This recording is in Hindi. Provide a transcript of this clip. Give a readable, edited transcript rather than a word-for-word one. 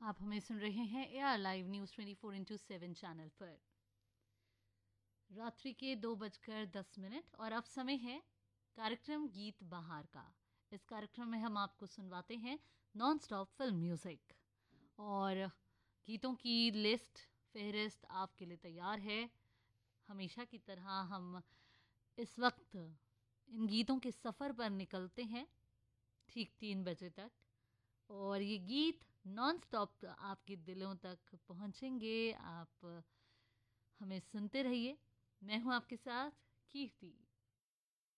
आप हमें सुन रहे हैं AR लाइव न्यूज़ 24/7 चैनल पर। रात्रि के 2:10 और अब समय है कार्यक्रम गीत बहार का। इस कार्यक्रम में हम आपको सुनवाते हैं नॉन स्टॉप फिल्म म्यूज़िक और गीतों की लिस्ट फहरिस्त आपके लिए तैयार है। हमेशा की तरह हम इस वक्त इन गीतों के सफ़र पर निकलते हैं ठीक 3 बजे तक और ये गीत नॉन स्टॉप आपके दिलों तक पहुंचेंगे। आप हमें सुनते रहिए। मैं हूं आपके साथ कीर्ति।